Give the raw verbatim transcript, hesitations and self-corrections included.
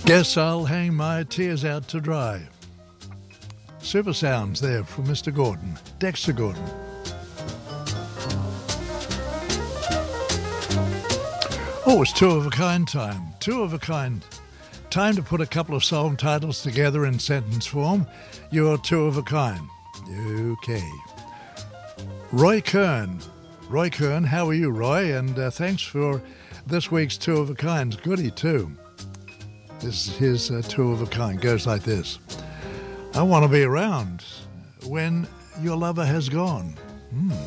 Guess I'll hang my tears out to dry. Super sounds there from Mister Gordon, Dexter Gordon. Oh, it's two of a kind time. Two of a kind. Time to put a couple of song titles together in sentence form. You're two of a kind. Okay. Roy Kern. Roy Kern, how are you, Roy? And uh, thanks for this week's Two of a Kind goodie, too. This is his uh, Two of a Kind. Goes like this. I want to be around when your lover has gone. Hmm.